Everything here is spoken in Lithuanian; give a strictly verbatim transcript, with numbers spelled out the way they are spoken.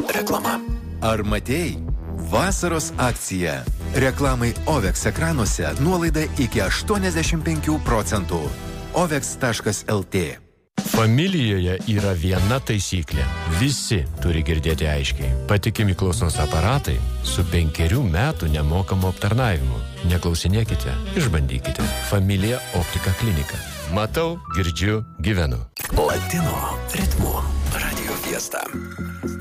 Reklama. Ar matei? Vasaros akcija. Reklamai Ovex ekranuose nuolaida iki aštuoniasdešimt penkių procentų. ovex taškas lt. Familijoje yra viena taisyklė. Visi turi girdėti aiškiai. Patikimi klausos aparatai su penkerių metų nemokamu aptarnavimu. Neklausinėkite, išbandykite. Familija Optika klinika. Matau, girdžiu, gyvenu. Latino ritmu. Radio Fiesta.